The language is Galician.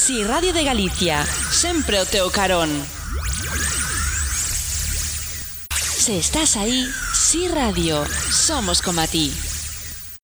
Si Radio de Galicia, sempre o teu carón. Se estás aí, Si Radio, somos como a ti.